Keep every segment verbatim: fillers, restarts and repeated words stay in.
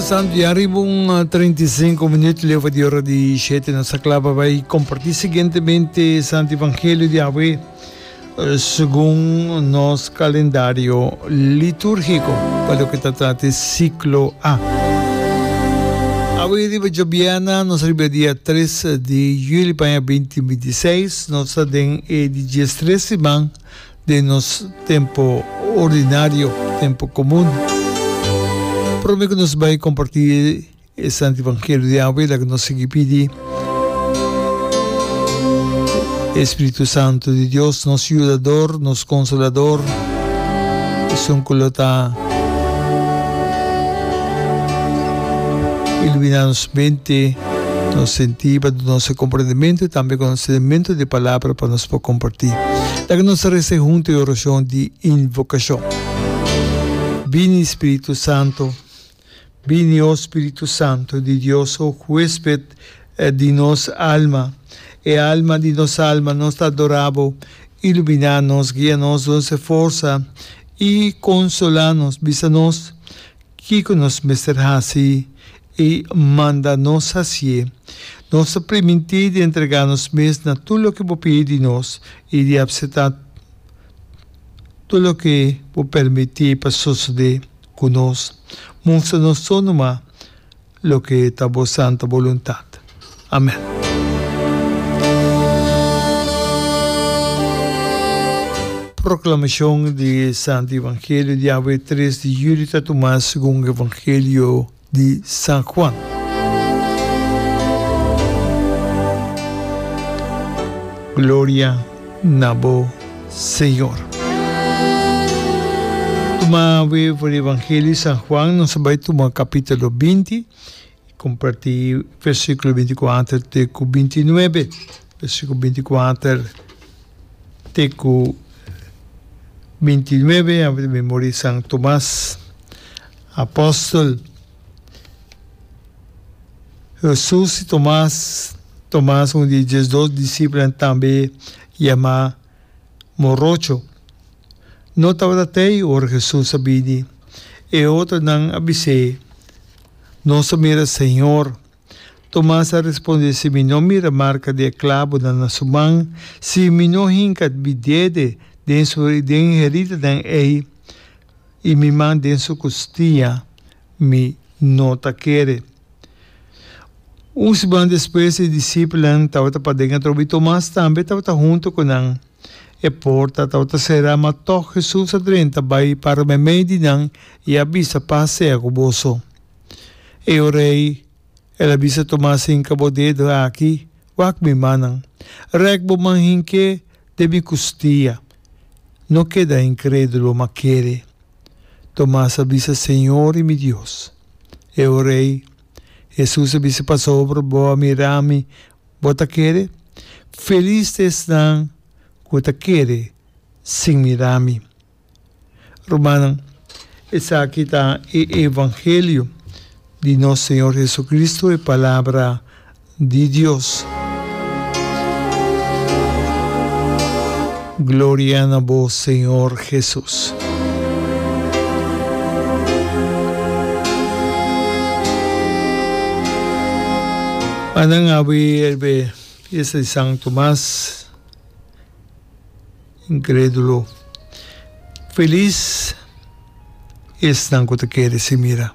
Santo, arribam a trinta e cinco minutos, leva de hora de sete, nossa clava vai compartilhar seguintemente Santo Evangelho de Yahweh segundo nosso calendário litúrgico, para o que trata ciclo A. Hoje arriba Jobiana, nós arriba dia três de julho para vinte e vinte e seis, nós tem é de dia três semanas de nosso tempo ordinário, tempo comum. Prometo que nos vai compartilhar o Santo Evangelho de Yahweh, que nos pedir. Espírito Santo de Deus, nosso ajudador, nosso consolador, é um colota iluminar nossa mente, nosso sentido, nosso compreendimento e também conhecimento de palavra para nós compartilhar. Da que nós reze junto em oração de invocação. Vini Espírito Santo, vini o Espírito Santo de Deus, o huésped de nossa alma, e a alma de nossa alma nos adoramos, iluminar-nos, guiar-nos, dar força e consolar-nos, visa-nos, que nos mesterrase e manda-nos assim. Nos permitir de entregar-nos mesmo a tudo o que você pede de nós e de aceitar tudo o que você permitir para suceder conosco. Mostra-nos só numa o que é a vossa santa vontade. Amém. Proclamação de Santo Evangelho de Yahweh três de julho de Tomás segundo o Evangelho de São Juan. Glória na voz, Senhor. Tomar o Evangelho de São Juan, nós vamos tomar capítulo vinte, compartilhar versículo vinte e quatro até vinte e nove, versículo vinte e quatro até vinte e nove, a memória de São Tomás, apóstolo. Jesus e Tomás, Tomás, um dos dois discípulos também, chamado Morocho. Não estava até ora Jesus sabia, e outro não avisei. Não se mira, Senhor. Tomás respondeu, se me não mira a marca de clavo na sua mão, se me não hinca de dedo, dentro de herida de ei, e me manda dentro sua costia, me não ta quere. Um semana depois, o discípulo estava para dentro, e Tomás também estava junto com ele. E porta estava será, matou Jesus adentro, vai para me medinar e avisa para ser com você. E o rei, ele avisa Tomás em cabo dedo aqui, wak me manang. Rekbo manhinke, de mi costia. Não queda incrédulo, mas quere. Tomás avisa, Senhor e meu Deus. E o rei, Jesus avisa para sobre, boa mirami, bota quere. Feliz estão, bota quere, sem mirami. Romano, essa aqui está o Evangelho de nosso Senhor Jesucristo, e palavra de Deus. Glória a vós, Senhor Jesus. Anang awi esse de São Tomás, incrédulo, feliz estão que te quer se mira.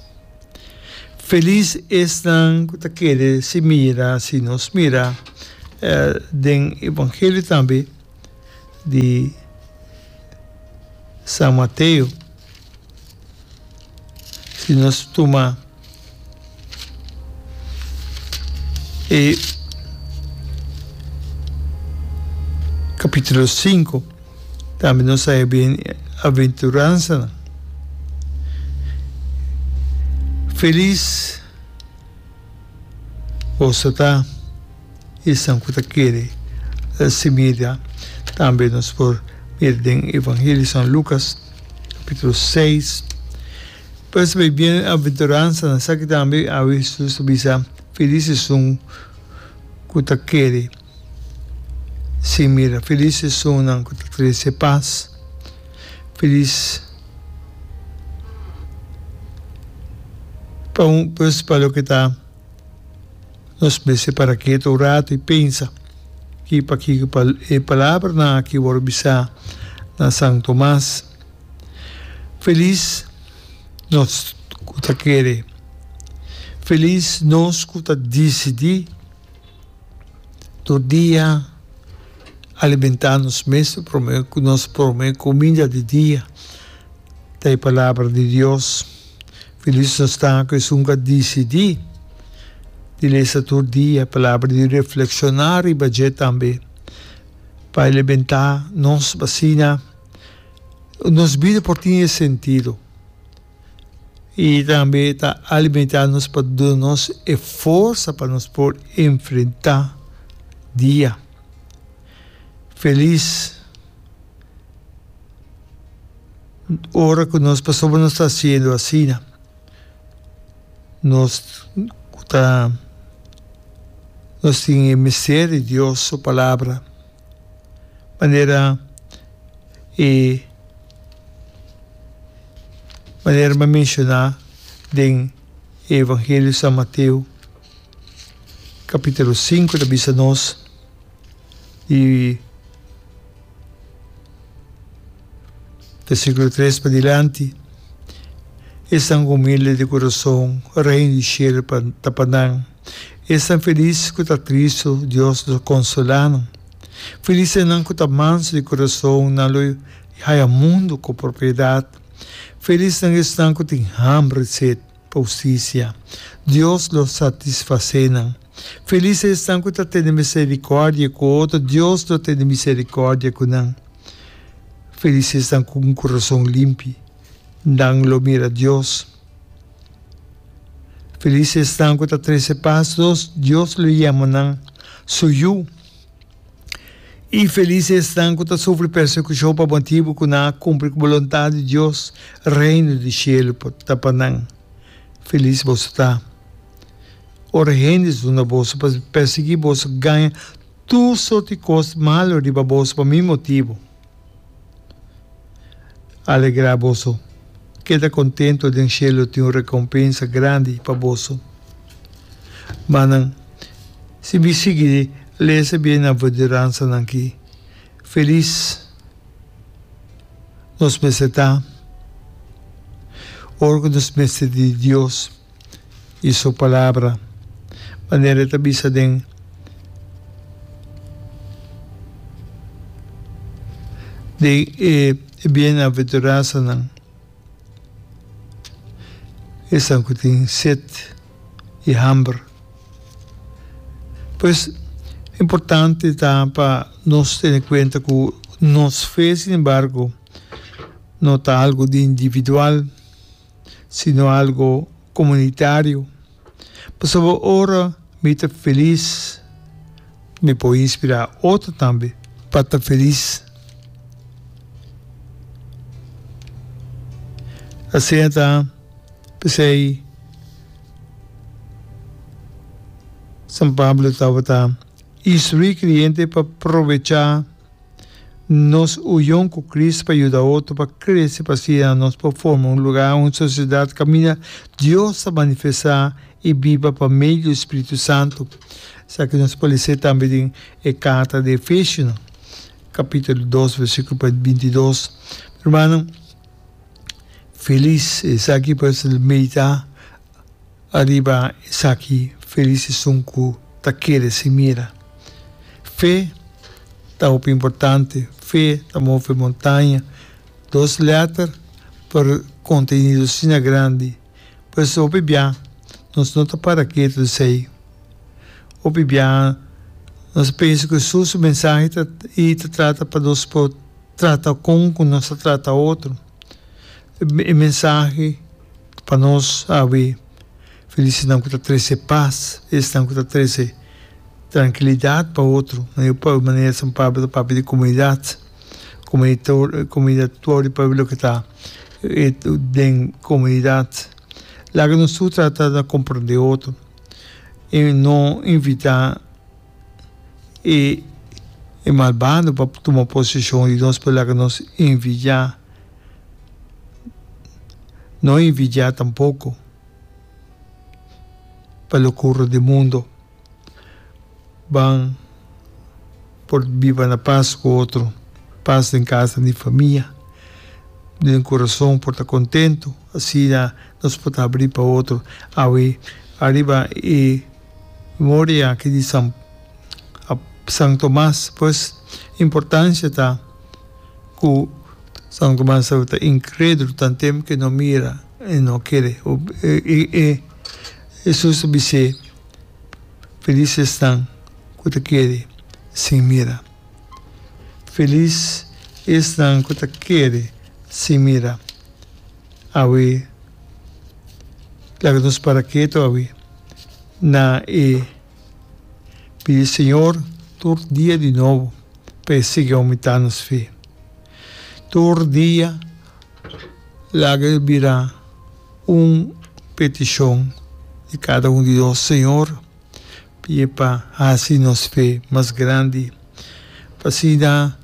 Feliz estão que te quer se mira, se nos mira, eh, den Evangelho também de São Mateus, se nós tomar e capítulo cinco, também nós sai bem aventurança. Feliz você está e São Cutaquere se mira. Também nós por ver em Evangelho de São Lucas, capítulo seis. Pois bem, bem aventurança, nós aqui também a Jesus avisa, felizes são Cutaquere se mira. Felizes são não Cutaquere se paz. Feliz Pues para lo que está, nos meses para que tu rato e pensa que para que a palavra na que vorbisa na São Tomás. Feliz nós que querer. Feliz nós que decidir todo dia alimentar-nos mesmo, nós prometer comida de dia da palavra de Deus. Feliz nós está que nunca decidir de ler todo dia a palavra, de reflexionar e bater também para alimentar nos vacina, nos vida por ter sentido. E também está alimentar-nos para dar-nos força para nos por enfrentar dia. Feliz hora que nós passamos nos está sendo assim, nós tá, nós temos mistério de Deus, sua palavra, maneira e maneira de mencionar em Evangelho de São Mateus, capítulo cinco, da bisa nós, e versículo três para diante. Estão humildes de coração, reino de cielo tapanang. Estão felizes que está triste, Deus los consolando. Felizes não que está manso de coração, não lo haya mundo com propriedade. Felizes não estão que tem hambre, sede, justiça. Deus los satisfazendo. Felizes estão que tem misericórdia com outro, Deus lo tem misericórdia com não. Felizes estão com um coração limpo, não lo mira Deus. Felizes estão com a treze passos, Deus lo chama não suyo. E felizes estão com a sofre persecução para motivo que não cumpre com a vontade de Deus, reino de cielo para tapanang. Feliz você está. Ora, rendes uma bolsa para perseguir você ganha tudo sorte coisas malas de bolsa para mim motivo. Alegrar você. Queda contento de cielo tem uma recompensa grande para você. Mas se me seguir, leia bem a verança aqui. Feliz nos meses órgãos meses de Deus e sua palavra. Maneira de bisa den de eh, bem-aventurança não. Estão que tem sede e hambre. Pois é importante tá, para nós ter em conta que nos fez, sin embargo, não está algo de individual, sino algo comunitário. Pois agora me estou feliz, me pode inspirar outro também para estar feliz. Assim então, pensei, São Pablo estava tá, instruir cliente para aproveitar nos união com Cristo para ajudar outro para crescer para si nós para formar um lugar, uma sociedade que caminha Deus a manifestar e viva para meio do Espírito Santo. Sabe que nós podemos ser também em carta de Efésios, capítulo dois, versículo vinte e dois. Irmão, feliz, isso aqui pode meditar, arriba, isso aqui, feliz é um que está querendo se mira. Fé está muito importante, fé está move montanha, dois letras por contenido assim grande, pois o bebê nós não está para que tudo sei. O bebê nós pensa que sua mensagem e te trata para nós por trata com que nós trata outro. A mensagem para nós haver feliz não que está treze paz, estão que está treze tranquilidade para outro, né? Para maneira São Pablo para de comunidade, comunidade, comunidade para o que está em comunidade. Lá que nós tratamos de compreender outro e não invitar e, e malvado para tomar posição e nós para lá que nós enviar, não enviar tampouco, para lo curro do mundo. Van por viva na paz com outro, paz em casa, de família, de coração, por estar contento, assim nós podemos abrir para outro. Aí, arriba e memória que de São, São Tomás, pois importância está que São Tomás está incrédulo, tanto tempo que não mira e não quer. E, e, Jesus disse, felizes estão que te querem sem mira. Feliz estão que te querem sem mira. Aí, lágrimas para quieto, aí, na e pedir, Senhor, todo dia de novo, para seguir aumentando a fé. Todo dia, lágrimas virá uma petição de cada um de nós, Senhor, e para assim nos fé mais grande, para assim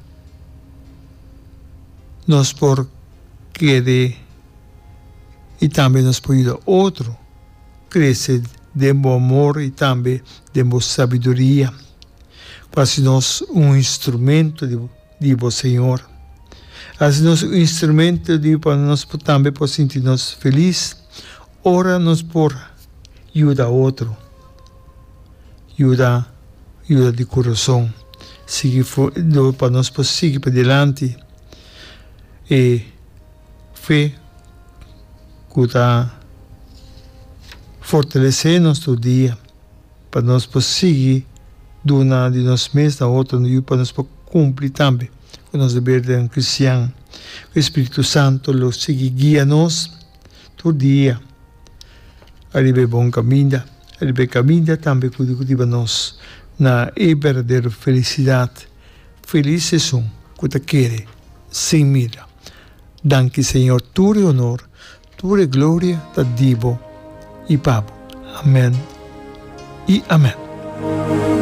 nós por querer e também nos por outro crescer de bom amor e também de boa sabedoria, para assim nós um instrumento de, de bom Senhor, assim nós um instrumento de para nós também por sentir-nos felizes, ora nos por ajuda outro, ajuda, ajuda de coração, seguir para nós seguir para diante e fé que está fortalecendo nosso dia para nós seguir de uma de nós mesmos a outra e para nós cumprir também o nosso dever de um cristão. O Espírito Santo lo sigue guia-nos todo dia. Arriba bom caminho, arriba caminho também que cultiva nós na verdadeira felicidade. Felizes são que te querem sem mira. Danke, Senhor, tudo e honor, tudo e glória da Divo e Pabo. Amém e amém.